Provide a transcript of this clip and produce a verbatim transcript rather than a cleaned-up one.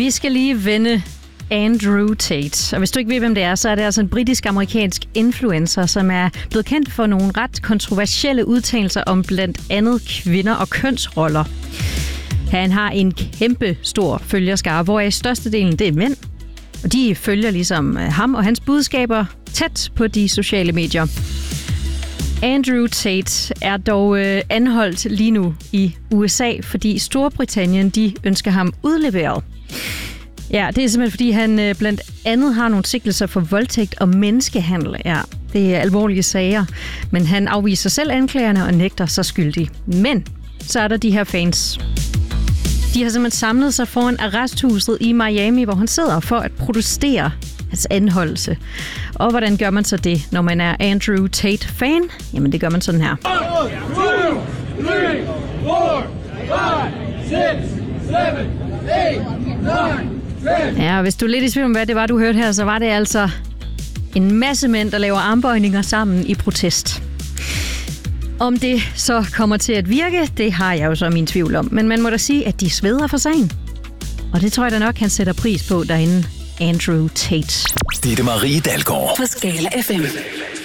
Vi skal lige vende Andrew Tate. Og hvis du ikke ved, hvem det er, så er det altså en britisk-amerikansk influencer, som er blevet kendt for nogle ret kontroversielle udtalelser om blandt andet kvinder og kønsroller. Han har en kæmpe stor følgerskare, hvoraf størstedelen det er mænd. Og de følger ligesom ham og hans budskaber tæt på de sociale medier. Andrew Tate er dog øh, anholdt lige nu i U S A, fordi Storbritannien de ønsker ham udleveret. Ja, det er simpelthen, fordi han øh, blandt andet har nogle sigtelser for voldtægt og menneskehandel. Ja, det er alvorlige sager, men han afviser selv anklagerne og nægter sig skyldig. Men så er der de her fans. De har simpelthen samlet sig foran arresthuset i Miami, hvor han sidder for at protestere hans anholdelse. Og hvordan gør man så det, når man er Andrew Tate-fan? Jamen, det gør man sådan her. one, two, three, four, five, six, seven, eight, nine, ten. Ja, og hvis du er lidt i tvivl om, hvad det var, du hørte her, så var det altså en masse mænd, der laver armbøjninger sammen i protest. Om det så kommer til at virke, det har jeg jo så min tvivl om. Men man må da sige, at de sveder for sagen. Og det tror jeg da nok, han sætter pris på derinde, Andrew Tate. Ditte Marie Dalgaard på Skala F M.